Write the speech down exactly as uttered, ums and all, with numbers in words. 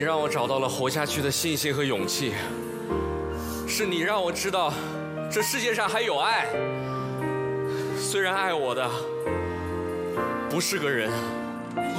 让我找到了活下去的信心和勇气，是你让我知道这世界上还有爱，虽然爱我的不是个人。